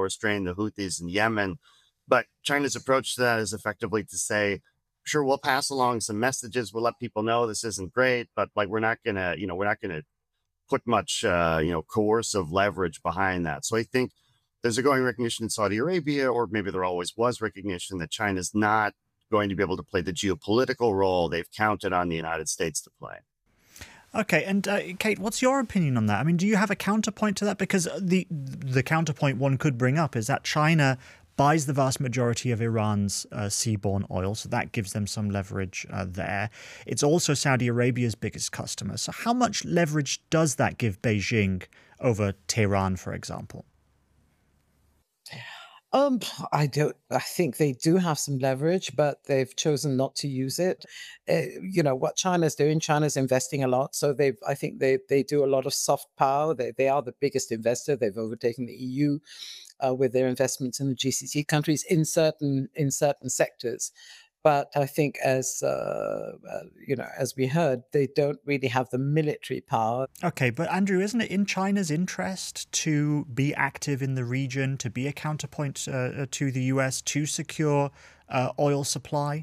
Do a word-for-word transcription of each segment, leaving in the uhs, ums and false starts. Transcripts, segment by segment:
restrain the Houthis in Yemen. But China's approach to that is effectively to say, sure, we'll pass along some messages. We'll let people know this isn't great, but like we're not gonna, you know, we're not gonna put much, uh, you know, coercive leverage behind that. So I think there's a growing recognition in Saudi Arabia, or maybe there always was recognition that China's not going to be able to play the geopolitical role they've counted on the United States to play. Okay, and uh, Kate, what's your opinion on that? I mean, do you have a counterpoint to that? Because the the counterpoint one could bring up is that China buys the vast majority of Iran's uh, seaborne oil, so that gives them some leverage uh, there. It's also Saudi Arabia's biggest customer. So how much leverage does that give Beijing over Tehran, for example? Um, I don't. I think they do have some leverage, but they've chosen not to use it. Uh, you know what China's doing. China's investing a lot, so they've. I think they they do a lot of soft power. They they are the biggest investor. They've overtaken the E U uh, with their investments in the G C C countries in certain in certain sectors. But I think, as uh, uh, you know, as we heard, they don't really have the military power. Okay, but Andrew, isn't it in China's interest to be active in the region, to be a counterpoint uh, to the U S, to secure uh, oil supply?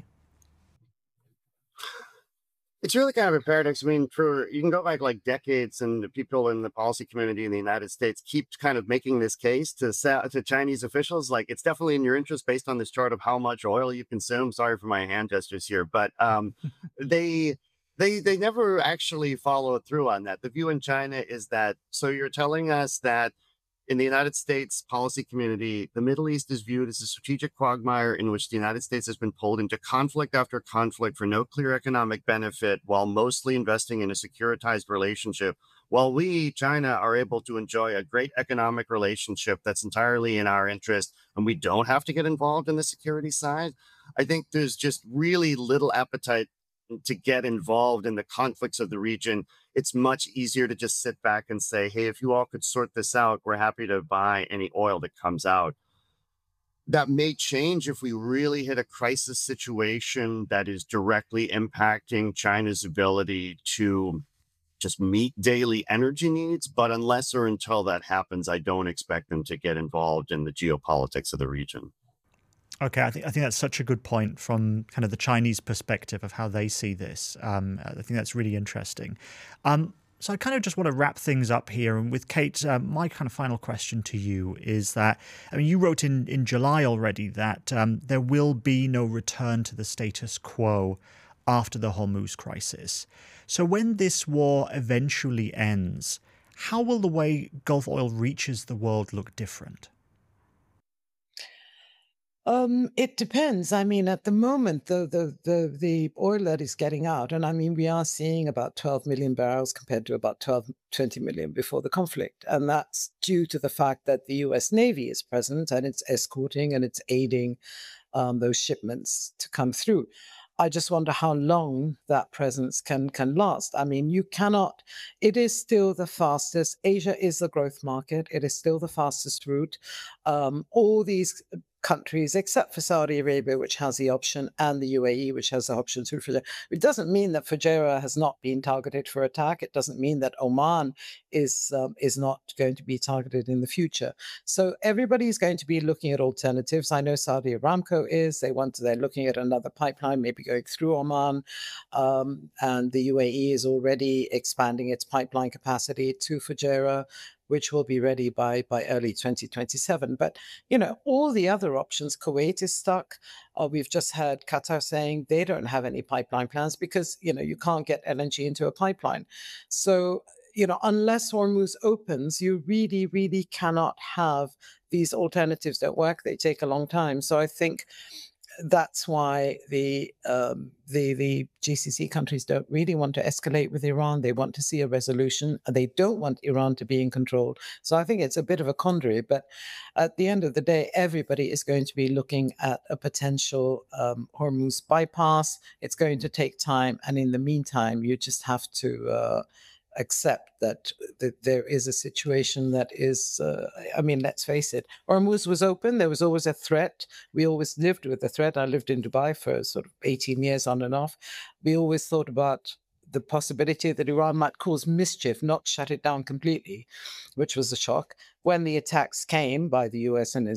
It's really kind of a paradox. I mean, for you can go back like decades, and the people in the policy community in the United States keep kind of making this case to sa- to Chinese officials, like it's definitely in your interest based on this chart of how much oil you consume. Sorry for my hand gestures here, but um, they they they never actually follow through on that. The view in China is that so you're telling us that in the United States policy community, the Middle East is viewed as a strategic quagmire in which the United States has been pulled into conflict after conflict for no clear economic benefit, while mostly investing in a securitized relationship, while we, China, are able to enjoy a great economic relationship that's entirely in our interest, and we don't have to get involved in the security side. I think there's just really little appetite to get involved in the conflicts of the region. It's much easier to just sit back and say, hey, if you all could sort this out, we're happy to buy any oil that comes out. That may change if we really hit a crisis situation that is directly impacting China's ability to just meet daily energy needs. But unless or until that happens, I don't expect them to get involved in the geopolitics of the region. Okay, I think I think that's such a good point from kind of the Chinese perspective of how they see this. Um, I think that's really interesting. Um, so I kind of just want to wrap things up here. And with Kate, uh, my kind of final question to you is that, I mean, you wrote in, in July already that um, there will be no return to the status quo after the Hormuz crisis. So when this war eventually ends, how will the way Gulf oil reaches the world look different? Um, it depends. I mean, at the moment, the the the the oil that is getting out, and I mean, we are seeing about twelve million barrels compared to about twelve, twenty million before the conflict, and that's due to the fact that the U S Navy is present and it's escorting and it's aiding um, those shipments to come through. I just wonder how long that presence can can last. I mean, you cannot. It is still the fastest. Asia is the growth market. It is still the fastest route. Um, all these countries, except for Saudi Arabia, which has the option, and the U A E, which has the option to Fujairah. It doesn't mean that Fujairah has not been targeted for attack. It doesn't mean that Oman is um, is not going to be targeted in the future. So everybody is going to be looking at alternatives. I know Saudi Aramco is. They want to, they're looking at another pipeline, maybe going through Oman, um, and the U A E is already expanding its pipeline capacity to Fujairah, which will be ready by by early twenty twenty-seven. But you know, all the other options, Kuwait is stuck. Uh, we've just heard Qatar saying they don't have any pipeline plans because you know you can't get L N G into a pipeline. So you know, unless Hormuz opens, you really, really cannot have these alternatives that work. They take a long time. So I think that's why the um, the the G C C countries don't really want to escalate with Iran. They want to see a resolution. And they don't want Iran to be in control. So I think it's a bit of a quandary. But at the end of the day, everybody is going to be looking at a potential um, Hormuz bypass. It's going to take time, and in the meantime, you just have to. Uh, accept that, that there is a situation that is, uh, I mean, let's face it, Hormuz was open. There was always a threat. We always lived with the threat. I lived in Dubai for sort of eighteen years on and off. We always thought about the possibility that Iran might cause mischief, not shut it down completely, which was a shock. When the attacks came by the U S and